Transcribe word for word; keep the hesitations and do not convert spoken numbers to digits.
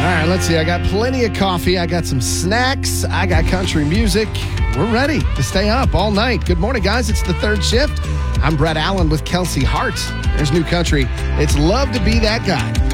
right, let's see. I got plenty of coffee. I got some snacks. I got country music. We're ready to stay up all night. Good morning, guys. It's the third shift. I'm Brett Allen with Kelsey Hart. There's new country. It's Love to Be That Guy.